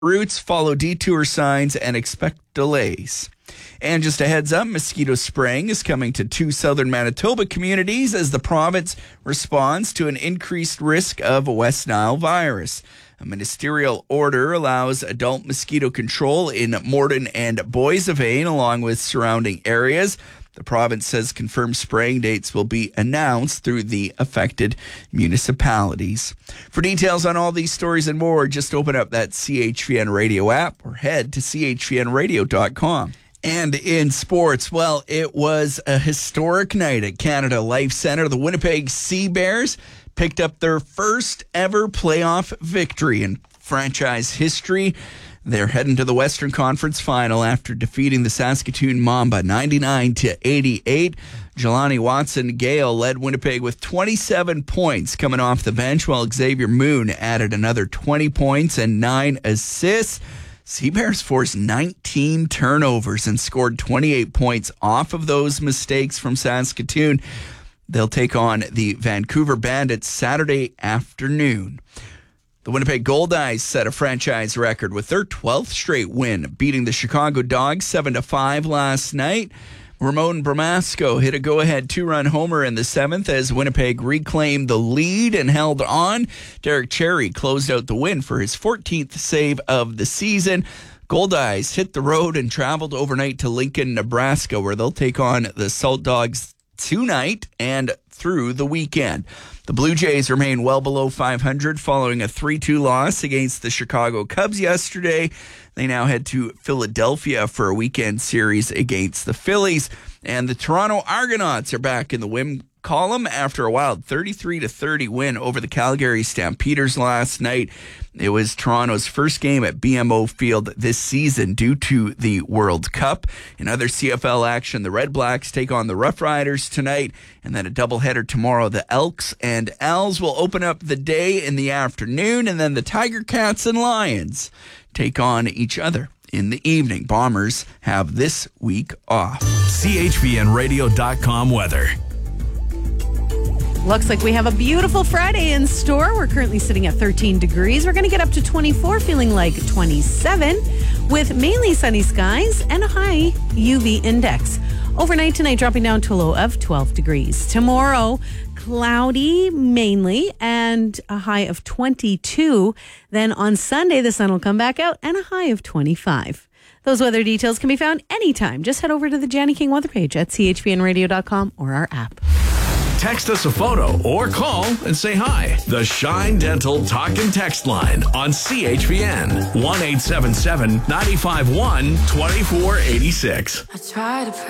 routes, follow detour signs, and expect delays. And just a heads up, mosquito spraying is coming to 2 southern Manitoba communities as the province responds to an increased risk of West Nile virus. A ministerial order allows adult mosquito control in Morden and Boissevain, along with surrounding areas. The province says confirmed spraying dates will be announced through the affected municipalities. For details on all these stories and more, just open up that CHVN Radio app or head to chvnradio.com. And in sports, well, it was a historic night at Canada Life Centre. The Winnipeg Sea Bears picked up their first ever playoff victory in franchise history. They're heading to the Western Conference Final after defeating the Saskatoon Mamba 99-88. Jelani Watson-Gale led Winnipeg with 27 points coming off the bench, while Xavier Moon added another 20 points and 9 assists. Sea Bears forced 19 turnovers and scored 28 points off of those mistakes from Saskatoon. They'll take on the Vancouver Bandits Saturday afternoon. The Winnipeg Goldeyes set a franchise record with their 12th straight win, beating the Chicago Dogs 7-5 last night. Ramon Bramasco hit a go-ahead 2-run homer in the 7th as Winnipeg reclaimed the lead and held on. Derek Cherry closed out the win for his 14th save of the season. Goldeyes hit the road and traveled overnight to Lincoln, Nebraska, where they'll take on the Salt Dogs tonight and through the weekend. The Blue Jays remain well below 500 following a 3-2 loss against the Chicago Cubs yesterday. They now head to Philadelphia for a weekend series against the Phillies. And the Toronto Argonauts are back in the win column after a wild 33-30 win over the Calgary Stampeders last night. It was Toronto's first game at BMO Field this season due to the World Cup. In other CFL action, the Red Blacks take on the Rough Riders tonight, and then a doubleheader tomorrow. The Elks and Owls will open up the day in the afternoon, and then the Tiger Cats and Lions take on each other in the evening. Bombers have this week off. CHVNradio.com weather. Looks like we have a beautiful Friday in store. We're currently sitting at 13 degrees. We're going to get up to 24, feeling like 27, with mainly sunny skies and a high UV index. Overnight tonight, dropping down to a low of 12 degrees. Tomorrow, cloudy mainly and a high of 22. Then on Sunday, the sun will come back out and a high of 25. Those weather details can be found anytime. Just head over to the Janny King weather page at chvnradio.com or our app. Text us a photo or call and say hi. The Shine Dental Talk and Text line on CHVN 1-877-951-2486. I try to